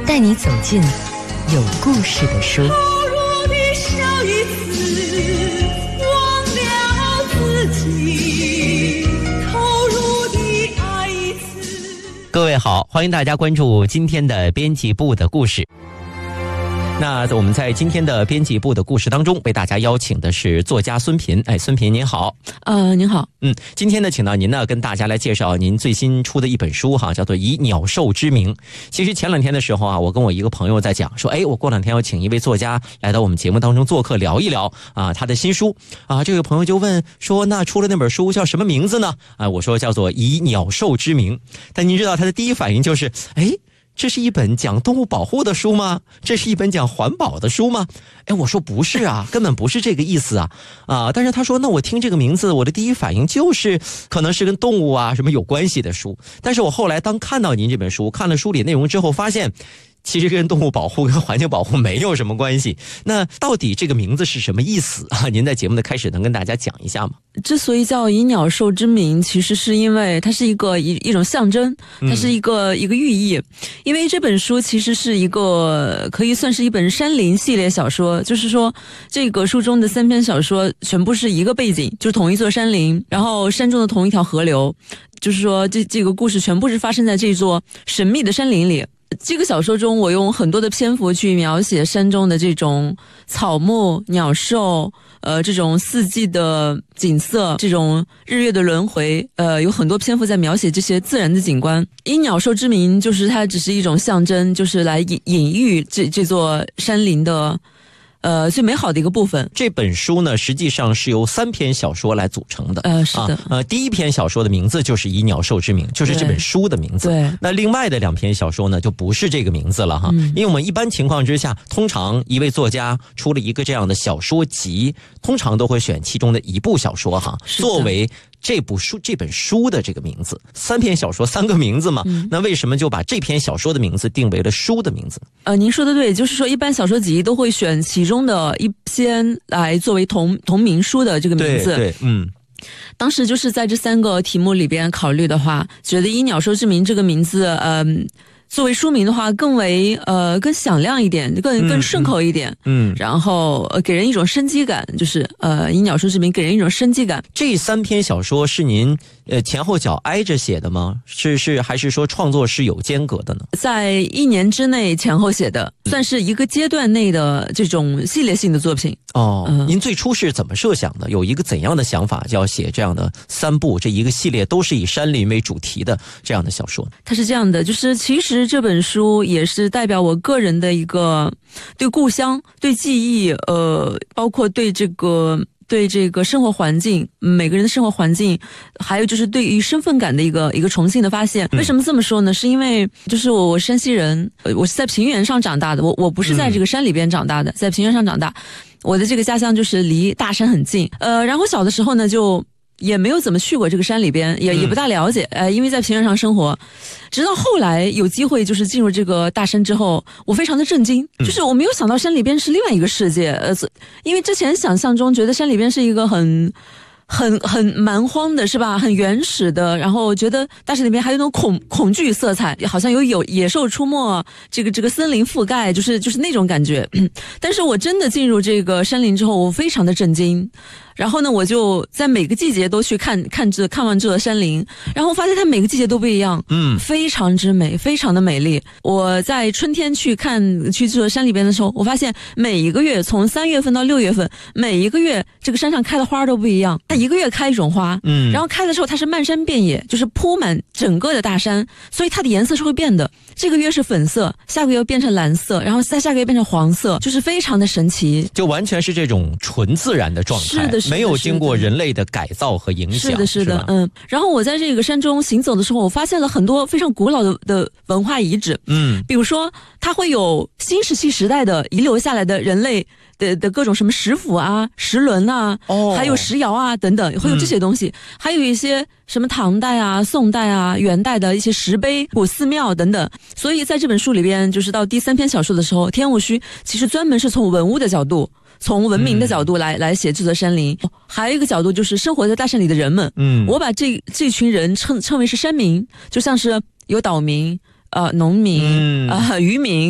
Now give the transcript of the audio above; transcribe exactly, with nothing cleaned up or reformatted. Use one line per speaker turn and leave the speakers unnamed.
带你走进有故事的书。
投入的笑一次，忘了自己，投入的爱一次。
各位好，欢迎大家关注今天的编辑部的故事。那我们在今天的编辑部的故事当中，为大家邀请的是作家孙平。哎，孙平您好。
呃，您好。
嗯，今天呢，请到您呢，跟大家来介绍您最新出的一本书哈，叫做《以鸟兽之名》。其实前两天的时候啊，我跟我一个朋友在讲说，哎，我过两天要请一位作家来到我们节目当中做客，聊一聊啊他的新书啊。这个朋友就问说，那出了那本书叫什么名字呢？啊，我说叫做《以鸟兽之名》。但您知道他的第一反应就是，哎。这是一本讲动物保护的书吗？这是一本讲环保的书吗？哎，我说不是啊，根本不是这个意思啊啊！但是他说，那我听这个名字，我的第一反应就是可能是跟动物啊什么有关系的书。但是我后来当看到您这本书，看了书里内容之后，发现其实跟动物保护跟环境保护没有什么关系。那到底这个名字是什么意思啊？您在节目的开始能跟大家讲一下吗？
之所以叫以鸟兽之名，其实是因为它是一个一一种象征，它是一个、嗯、一个寓意。因为这本书其实是一个可以算是一本山林系列小说，就是说这个书中的三篇小说全部是一个背景，就是同一座山林，然后山中的同一条河流，就是说这这个故事全部是发生在这座神秘的山林里。这个小说中，我用很多的篇幅去描写山中的这种草木、鸟兽，呃，这种四季的景色，这种日月的轮回，呃，有很多篇幅在描写这些自然的景观。以鸟兽之名，就是它只是一种象征，就是来隐隐喻这这座山林的。呃，最美好的一个部分。
这本书呢，实际上是由三篇小说来组成的。
呃，是的。啊、
呃，第一篇小说的名字就是以鸟兽之名，就是这本书的名字。
对。
那另外的两篇小说呢，就不是这个名字了哈、嗯。因为我们一般情况之下，通常一位作家出了一个这样的小说集，通常都会选其中的一部小说哈，作为这部书这本书的这个名字。三篇小说三个名字嘛、嗯、那为什么就把这篇小说的名字定为了书的名字？
呃，您说的对，就是说一般小说集都会选其中的一篇来作为同同名书的这个名字。
对对，嗯。
当时就是在这三个题目里边考虑的话，觉得以鸟兽之名这个名字，嗯、呃。作为书名的话，更为呃更响亮一点，更更顺口一点，嗯，然后、呃、给人一种生机感，就是呃以鸟兽之名给人一种生机感。
这三篇小说是您呃前后脚挨着写的吗？是是还是说创作是有间隔的呢？
在一年之内前后写的，算是一个阶段内的这种系列性的作品。
哦、嗯，您最初是怎么设想的？有一个怎样的想法，就要写这样的三部，这一个系列都是以山林为主题的这样的小说？
它是这样的，就是其实这本书也是代表我个人的一个对故乡、对记忆，呃，包括对这个对这个生活环境，每个人的生活环境，还有就是对于身份感的一个一个重新的发现。为什么这么说呢？是因为就是我我山西人，我是在平原上长大的，我我不是在这个山里边长大的，嗯、在平原上长大。我的这个家乡就是离大山很近，呃，然后小的时候呢就。也没有怎么去过这个山里边，也也不大了解，呃，因为在平原上生活，直到后来有机会就是进入这个大山之后，我非常的震惊，就是我没有想到山里边是另外一个世界，呃，因为之前想象中觉得山里边是一个很。很很蛮荒的是吧？很原始的，然后觉得大山里面还有那种恐恐惧色彩，好像有有野兽出没，这个这个森林覆盖，就是就是那种感觉。但是我真的进入这个山林之后，我非常的震惊。然后呢，我就在每个季节都去看看这看完这个山林，然后发现它每个季节都不一样，嗯，非常之美，非常的美丽。我在春天去看去这个山里边的时候，我发现每一个月从三月份到六月份，每一个月这个山上开的花都不一样。它一个月开一种花，嗯，然后开的时候它是漫山遍野，就是铺满整个的大山，所以它的颜色是会变的。这个月是粉色，下个月变成蓝色，然后再下个月变成黄色，就是非常的神奇。
就完全是这种纯自然的状态，
是的，是的，
没有经过人类的改造和影响。
是的，是的，嗯。然后我在这个山中行走的时候，我发现了很多非常古老的的文化遗址，嗯，比如说它会有新石器时代的遗留下来的人类的的各种什么石斧啊、石轮啊，哦，还有石窑啊等等，会有这些东西，嗯、还有一些什么唐代啊、宋代啊、元代的一些石碑、古寺庙等等。所以在这本书里边，就是到第三篇小说的时候，天务虚其实专门是从文物的角度。从文明的角度来、嗯、来写这座山林，还有一个角度就是生活在大山里的人们。嗯，我把这这群人称称为是山民，就像是有岛民、呃农民、嗯、呃渔民。